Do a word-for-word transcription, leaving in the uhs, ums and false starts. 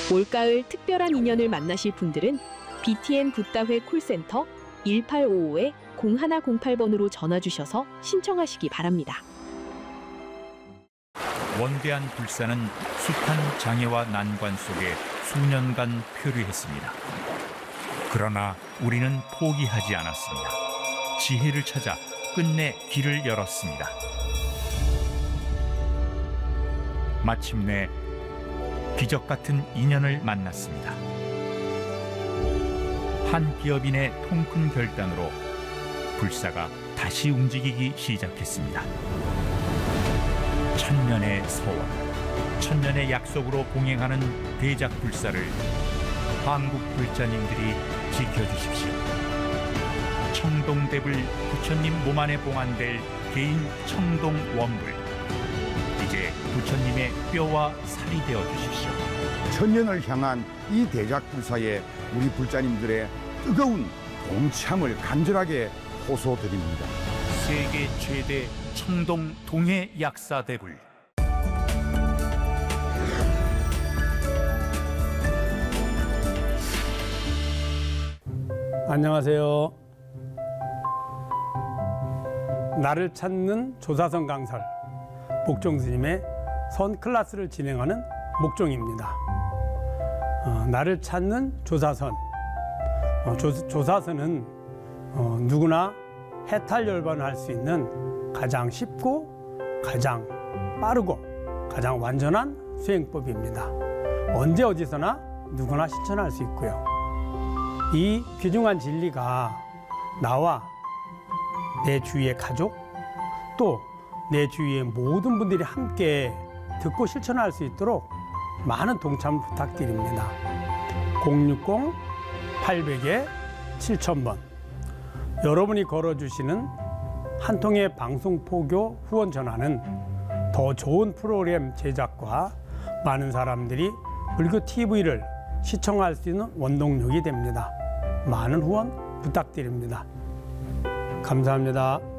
올가을 특별한 인연을 만나실 분들은 비티엔 붓다회 콜센터 일팔오오 공일공팔 번으로 전화 주셔서 신청하시기 바랍니다. 원대한 불사는 숱한 장애와 난관 속에 수년간 표류했습니다. 그러나 우리는 포기하지 않았습니다. 지혜를 찾아 끝내 길을 열었습니다. 마침내 기적 같은 인연을 만났습니다. 한 기업인의 통큰 결단으로 불사가 다시 움직이기 시작했습니다. 천년의 소원, 천년의 약속으로 봉행하는 대작 불사를 한국 불자님들이 지켜주십시오. 청동대불 부처님 몸 안에 봉안될 개인 청동 원불, 이제 부처님의 뼈와 살이 되어 주십시오. 천년을 향한 이 대작 불사에 우리 불자님들의 뜨거운 동참을 간절하게 호소드립니다. 세계 최대 청동 동해 약사대불. 안녕하세요. 나를 찾는 조사선 강설 목종 스님의 선 클래스를 진행하는 목종입니다. 어, 나를 찾는 조사선. 어, 조, 조사선은 어, 누구나 해탈 열반을 할 수 있는 가장 쉽고 가장 빠르고 가장 완전한 수행법입니다. 언제 어디서나 누구나 실천할 수 있고요. 이 귀중한 진리가 나와 내 주위의 가족 또 내 주위의 모든 분들이 함께 듣고 실천할 수 있도록 많은 동참을 부탁드립니다. 공육공 팔백 칠천 번 여러분이 걸어주시는 한 통의 방송포교 후원 전화는 더 좋은 프로그램 제작과 많은 사람들이 불교 티비를 시청할 수 있는 원동력이 됩니다. 많은 후원 부탁드립니다. 감사합니다.